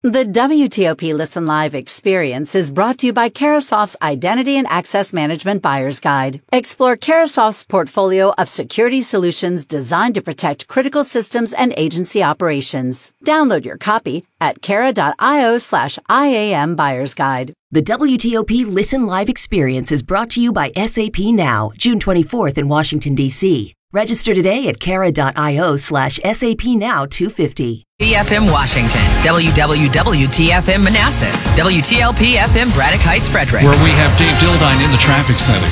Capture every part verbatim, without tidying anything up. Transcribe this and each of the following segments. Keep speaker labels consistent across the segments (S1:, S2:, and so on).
S1: The W T O P Listen Live experience is brought to you by Carahsoft's Identity and Access Management Buyer's Guide. Explore Carahsoft's portfolio of security solutions designed to protect critical systems and agency operations. Download your copy at cara.io slash IAM Buyer's Guide.
S2: The W T O P Listen Live experience is brought to you by S A P Now, June twenty-fourth in Washington, D C Register today at cara.io slash SAP Now two fifty.
S3: B F M Washington, W W W T F M Manassas, W T L P F M Braddock Heights, Frederick.
S4: Where we have Dave Dildine in the traffic center.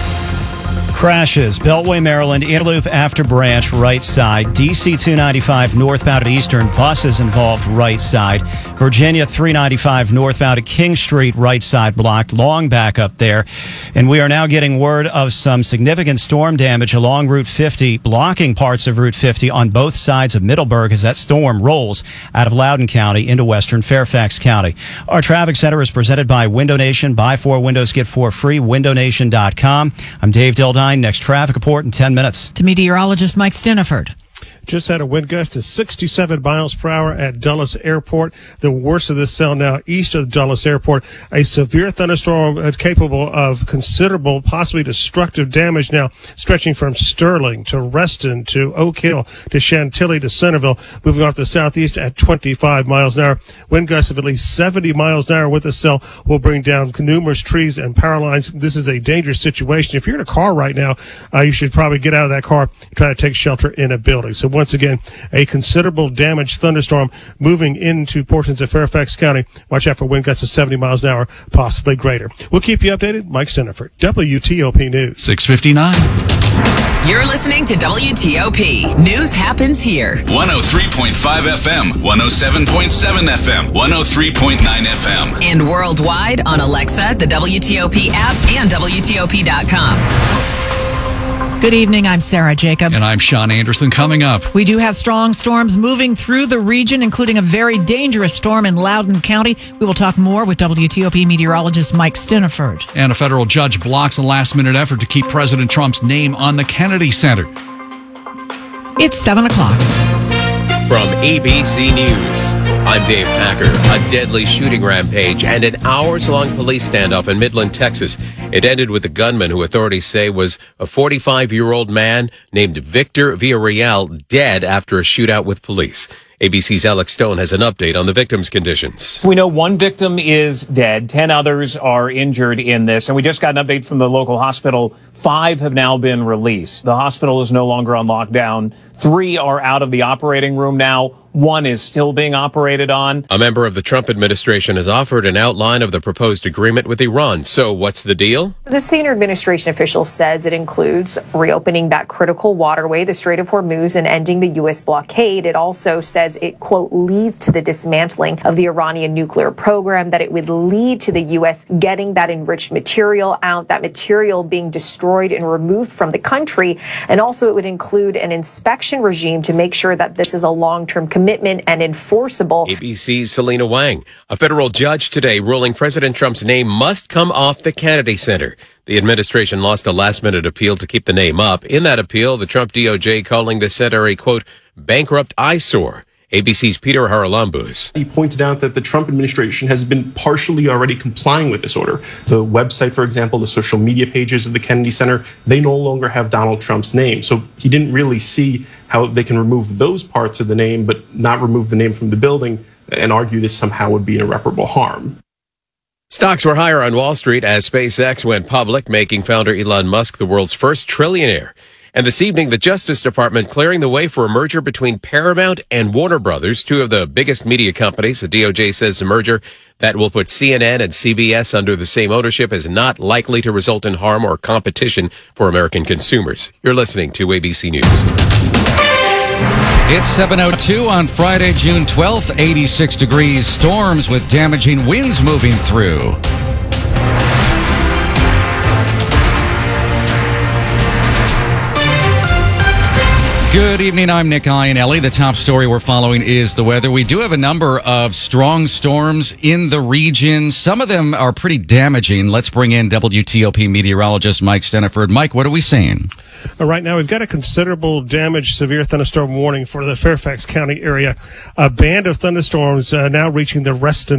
S5: Crashes, Beltway, Maryland, Antelope after Branch, right side. D C two ninety-five northbound at Eastern, buses involved, right side. Virginia three ninety-five northbound at King Street, right side blocked. Long backup there. And we are now getting word of some significant storm damage along Route fifty, blocking parts of Route fifty on both sides of Middleburg as that storm rolls out of Loudoun County into western Fairfax County. Our traffic center is presented by Window Nation. Buy four windows, get four free. window nation dot com. I'm Dave Dildine. Next traffic report in ten minutes.
S6: To meteorologist Mike Stiniford.
S7: Just had a wind gust of sixty-seven miles per hour at Dulles Airport. The worst of this cell now east of Dulles Airport. A severe thunderstorm uh, capable of considerable, possibly destructive damage now, stretching from Sterling to Reston to Oak Hill to Chantilly to Centerville, moving off the southeast at twenty-five miles an hour. Wind gusts of at least seventy miles an hour with the cell will bring down numerous trees and power lines. This is a dangerous situation. If you're in a car right now, uh, you should probably get out of that car and try to take shelter in a building. So once again, a considerable damaged thunderstorm moving into portions of Fairfax County. Watch out for wind gusts of seventy miles an hour, possibly greater. We'll keep you updated. Mike Stiniford, W T O P News.
S4: six fifty-nine.
S3: You're listening to W T O P. News happens here.
S8: one oh three point five F M, one oh seven point seven F M, one oh three point nine F M.
S3: And worldwide on Alexa, the W T O P app, and W T O P dot com.
S6: Good evening. I'm Sarah Jacobs.
S4: And I'm Sean Anderson. Coming up,
S6: we do have strong storms moving through the region, including a very dangerous storm in Loudoun County. We will talk more with W T O P meteorologist Mike Stiniford.
S4: And a federal judge blocks a last-minute effort to keep President Trump's name on the Kennedy Center.
S6: It's seven o'clock.
S9: From A B C News, I'm Dave Packer. A deadly shooting rampage and an hours-long police standoff in Midland, Texas. It ended with a gunman who authorities say was a forty-five-year-old man named Victor Villarreal dead after a shootout with police. A B C's Alex Stone has an update on the victim's conditions.
S10: We know one victim is dead. Ten others are injured in this. And we just got an update from the local hospital. Five have now been released. The hospital is no longer on lockdown. Three are out of the operating room now. One is still being operated on.
S9: A member of the Trump administration has offered an outline of the proposed agreement with Iran. So what's the deal?
S11: The senior administration official says it includes reopening that critical waterway, the Strait of Hormuz, and ending the U S blockade. It also says it, quote, leads to the dismantling of the Iranian nuclear program, that it would lead to the U S getting that enriched material out, that material being destroyed and removed from the country. And also it would include an inspection regime to make sure that this is a long-term commitment and enforceable.
S9: A B C's Selena Wang. A federal judge today ruling President Trump's name must come off the Kennedy Center. The administration lost a last-minute appeal to keep the name up. In that appeal, the Trump D O J calling the center a, quote, bankrupt eyesore. A B C's Peter Haralambous.
S12: He pointed out that the Trump administration has been partially already complying with this order. The website, for example, the social media pages of the Kennedy Center, they no longer have Donald Trump's name. So he didn't really see how they can remove those parts of the name, but not remove the name from the building, and argue this somehow would be an irreparable harm.
S9: Stocks were higher on Wall Street as SpaceX went public, making founder Elon Musk the world's first trillionaire. And this evening, the Justice Department clearing the way for a merger between Paramount and Warner Brothers, two of the biggest media companies. The D O J says the merger that will put C N N and C B S under the same ownership is not likely to result in harm or competition for American consumers. You're listening to A B C News.
S4: It's seven oh two on Friday, June twelfth, eighty-six degrees, storms with damaging winds moving through. Good evening, I'm Nick Iannelli. The top story we're following is the weather. We do have a number of strong storms in the region. Some of them are pretty damaging. Let's bring in W T O P meteorologist Mike Stiniford. Mike, what are we seeing?
S7: Uh, right now, we've got a considerable damage, severe thunderstorm warning for the Fairfax County area. A band of thunderstorms uh, now reaching the Reston